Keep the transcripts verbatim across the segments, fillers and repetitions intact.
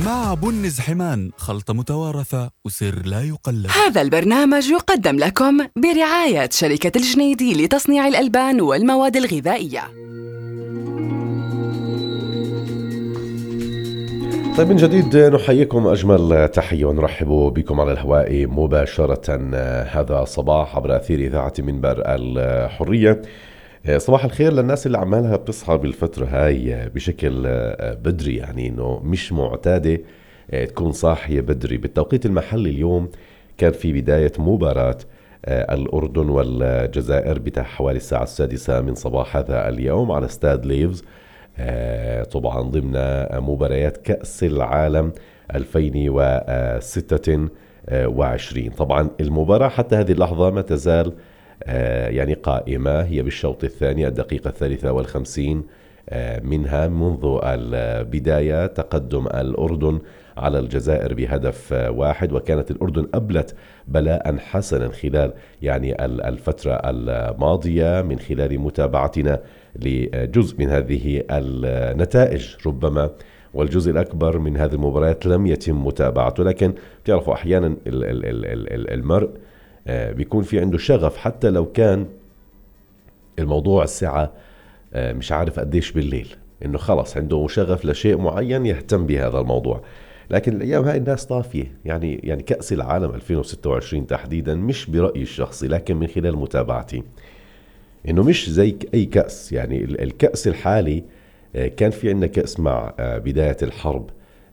مع بنز حمان، خلطة متوارثة وسر لا يقلد. هذا البرنامج يقدم لكم برعاية شركة الجنيدي لتصنيع الألبان والمواد الغذائية. طيب، من جديد نحييكم أجمل تحية ونرحب بكم على الهواء مباشرة هذا الصباح عبر أثير إذاعة منبر الحرية. صباح الخير للناس اللي عمالها بتصحى بالفترة هاي بشكل بدري، يعني إنه مش معتادة تكون صاحية بدري بالتوقيت المحلي. اليوم كان في بداية مباراة الأردن والجزائر بحوالي الساعة السادسة من صباح هذا اليوم على استاد ليفز، طبعا ضمن مباريات كأس العالم ألفين وستة وعشرين. طبعا المباراة حتى هذه اللحظة ما تزال يعني قائمة، هي بالشوط الثاني الدقيقة الثالثة والخمسين منها. منذ البداية تقدم الأردن على الجزائر بهدف واحد، وكانت الأردن أبلت بلاء حسنا خلال يعني الفترة الماضية من خلال متابعتنا لجزء من هذه النتائج ربما، والجزء الأكبر من هذه المباريات لم يتم متابعته. لكن تعرفوا أحيانا المرء بيكون في عنده شغف حتى لو كان الموضوع الساعة مش عارف قديش بالليل، إنه خلص عنده شغف لشيء معين يهتم بهذا الموضوع. لكن الأيام هاي الناس طافية، يعني يعني كأس العالم ألفين وستة وعشرين تحديدا، مش برأيي الشخصي لكن من خلال متابعتي، إنه مش زي أي كأس. يعني الكأس الحالي كان في عندنا كأس مع بداية الحرب،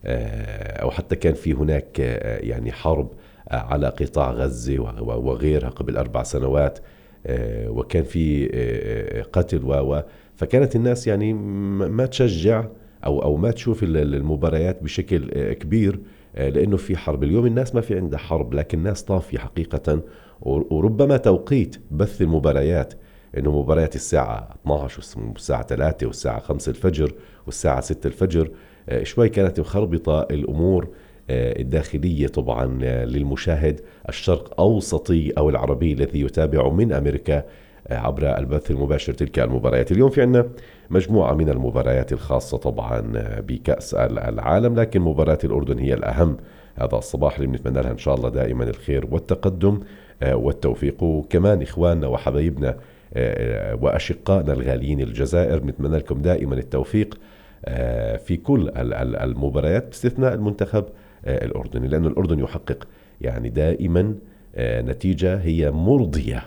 أو حتى كان في هناك يعني حرب على قطاع غزة وغيرها قبل أربع سنوات، وكان في قتل و فكانت الناس يعني ما تشجع أو أو ما تشوف المباريات بشكل كبير لأنه في حرب. اليوم الناس ما في عندها حرب، لكن الناس طافية حقيقة، وربما توقيت بث المباريات إنه مباريات الساعة اثني عشر والساعة ثلاثة والساعة خمسة الفجر والساعة ستة الفجر شوي كانت مخربطة الأمور الداخلية طبعا للمشاهد الشرق أوسطي أو العربي الذي يتابع من أمريكا عبر البث المباشر تلك المباريات. اليوم في عنا مجموعة من المباريات الخاصة طبعا بكأس العالم، لكن مباراة الأردن هي الأهم هذا الصباح، اللي بنتمنى لها إن شاء الله دائما الخير والتقدم والتوفيق. وكمان إخواننا وحبايبنا وأشقائنا الغاليين الجزائر بنتمنى لكم دائما التوفيق في كل المباريات باستثناء المنتخب الأردني، لأن الأردن يحقق يعني دائما نتيجة هي مرضية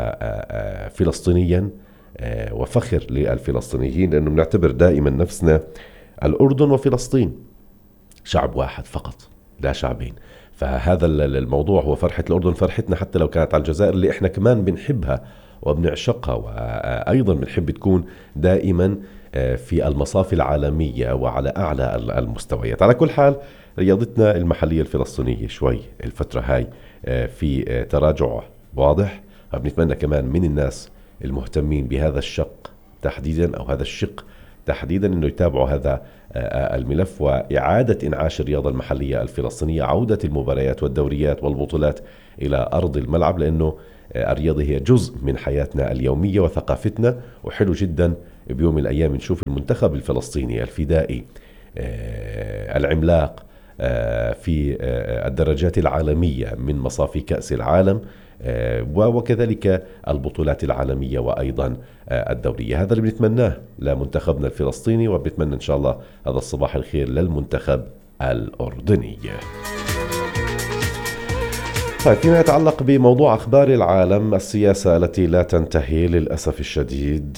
وفلسطينيا وفخر للفلسطينيين، لأنه بنعتبر دائما نفسنا الأردن وفلسطين شعب واحد فقط لا شعبين. فهذا الموضوع هو فرحة الأردن، فرحتنا حتى لو كانت على الجزائر اللي احنا كمان بنحبها وبنعشقها، وأيضا بنحب تكون دائما في المصاف العالمية وعلى أعلى المستويات. على كل حال رياضتنا المحلية الفلسطينية شوي الفترة هاي في تراجع واضح، فبنتمنى كمان من الناس المهتمين بهذا الشق تحديدا أو هذا الشق تحديدا أنه يتابعوا هذا الملف وإعادة إنعاش الرياضة المحلية الفلسطينية، عودة المباريات والدوريات والبطولات إلى أرض الملعب، لأنه الرياضة هي جزء من حياتنا اليومية وثقافتنا. وحلو جدا بيوم من الأيام نشوف المنتخب الفلسطيني الفدائي العملاق في الدرجات العالمية من مصاف كأس العالم وكذلك البطولات العالمية وأيضا الدورية. هذا اللي بنتمناه لمنتخبنا الفلسطيني، وبنتمنى إن شاء الله هذا الصباح الخير للمنتخب الأردني. طيب، فيما يتعلق بموضوع أخبار العالم، السياسة التي لا تنتهي للأسف الشديد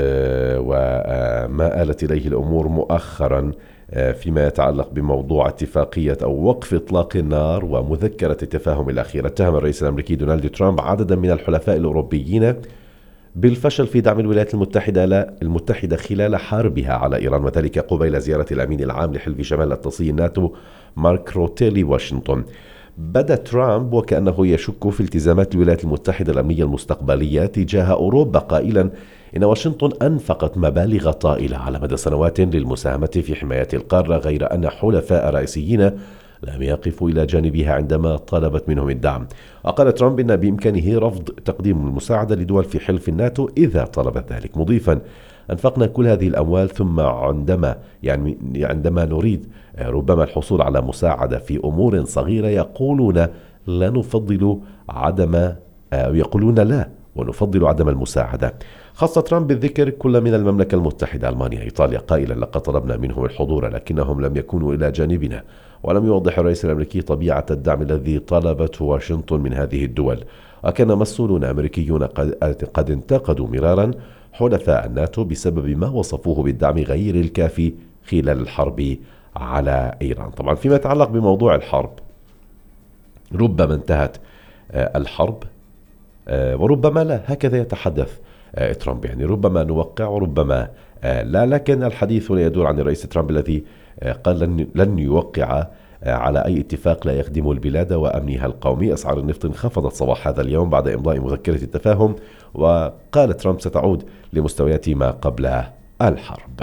وما آلت إليه الأمور مؤخرا فيما يتعلق بموضوع اتفاقية أو وقف إطلاق النار ومذكرة التفاهم الأخيرة. اتهم الرئيس الأمريكي دونالد ترامب عددا من الحلفاء الأوروبيين بالفشل في دعم الولايات المتحدة المتحدة خلال حربها على إيران، وذلك قبيل زيارة الأمين العام لحلف شمال الأطلسي الناتو مارك روتي لواشنطن. بدا ترامب وكأنه يشك في التزامات الولايات المتحدة الأمنية المستقبلية تجاه أوروبا، قائلا إن واشنطن أنفقت مبالغ طائلة على مدى سنوات للمساهمة في حماية القارة، غير أن حلفاء رئيسيين لم يقفوا إلى جانبها عندما طلبت منهم الدعم. وقال ترامب إن بإمكانه رفض تقديم المساعدة لدول في حلف الناتو إذا طلبت ذلك، مضيفا أنفقنا كل هذه الأموال ثم عندما يعني عندما نريد ربما الحصول على مساعدة في أمور صغيرة يقولون لا نفضل عدم يقولون لا ونفضل عدم المساعدة. خاص ترامب بالذكر كل من المملكة المتحدة، ألمانيا، إيطاليا، قائلا لقد طلبنا منهم الحضور لكنهم لم يكونوا إلى جانبنا. ولم يوضح الرئيس الأمريكي طبيعة الدعم الذي طلبته واشنطن من هذه الدول. وكان مسؤولون أمريكيون قد انتقدوا مرارا حلفاء الناتو بسبب ما وصفوه بالدعم غير الكافي خلال الحرب على إيران. طبعا فيما يتعلق بموضوع الحرب، ربما انتهت الحرب وربما لا، هكذا يتحدث ترامب، يعني ربما نوقع وربما لا. لكن الحديث هنا يدور عن الرئيس ترامب الذي قال لن, لن يوقع على أي اتفاق لا يخدم البلاد وأمنها القومي. أسعار النفط انخفضت صباح هذا اليوم بعد إمضاء مذكرة التفاهم، وقال ترامب ستعود لمستويات ما قبل الحرب.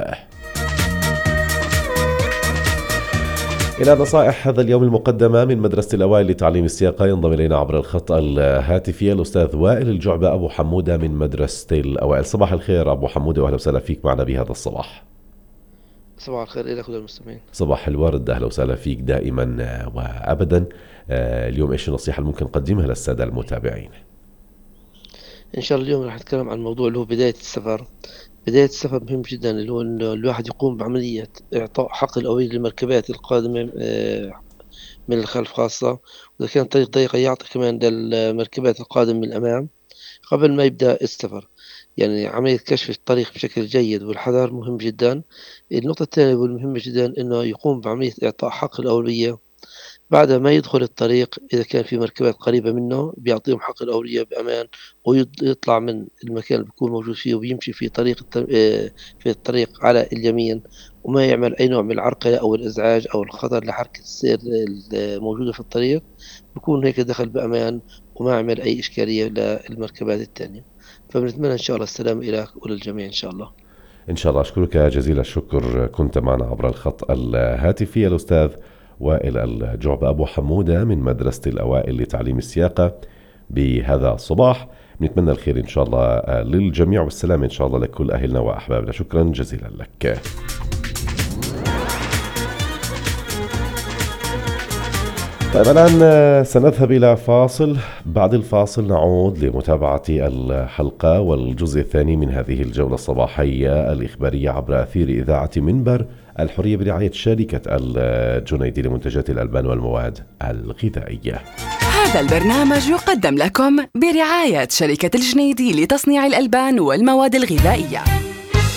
إلى نصائح هذا اليوم المقدمة من مدرسة الأوائل لتعليم السياقة، ينضم إلينا عبر الخط الهاتفي الأستاذ وائل الجعبة أبو حمودة من مدرسة الأوائل. صباح الخير أبو حمودة وأهلا وسهلا فيك معنا بهذا الصباح. صباح الخير إلى كل المستمعين. صباح الورد، أهلا وسهلا فيك دائما وأبدا. اليوم إيش النصيحة اللي ممكن نقدمها للسادة المتابعين؟ إن شاء الله اليوم راح نتكلم عن موضوع اللي هو بداية السفر. بداية السفر مهم جدا، اللي هو الواحد يقوم بعملية إعطاء حق الأولوية للمركبات القادمة من الخلف خاصة، وإذا كان طريق ضيقة يعطي كمان للمركبات القادمة من الأمام قبل ما يبدأ السفر. يعني عملية كشف الطريق بشكل جيد والحذر مهم جدا. النقطة الثانية والمهمة جدا إنه يقوم بعملية إعطاء حق الأولوية بعد ما يدخل الطريق. إذا كان في مركبات قريبة منه بيعطيهم حق الأولوية بأمان، ويطلع من المكان اللي بيكون موجود فيه وبيمشي في طريق في الطريق على اليمين، وما يعمل أي نوع من العرقلة أو الإزعاج أو الخطر لحركة السير الموجودة في الطريق. بيكون هيك دخل بأمان وما يعمل أي إشكالية للمركبات الثانية. فبنتمنى إن شاء الله السلام إليك وللجميع إن شاء الله. إن شاء الله. أشكرك جزيل الشكر، كنت معنا عبر الخط الهاتفي الأستاذ وائل الجعبة أبو حمودة من مدرسة الأوائل لتعليم السياقة بهذا الصباح. نتمنى الخير إن شاء الله للجميع والسلام إن شاء الله لكل أهلنا وأحبابنا. شكرا جزيلا لك. طيب الآن سنذهب إلى فاصل، بعد الفاصل نعود لمتابعة الحلقة والجزء الثاني من هذه الجولة الصباحية الإخبارية عبر أثير إذاعة منبر الحرية برعاية شركة الجنيدي لمنتجات الألبان والمواد الغذائية. هذا البرنامج يقدم لكم برعاية شركة الجنيدي لتصنيع الألبان والمواد الغذائية.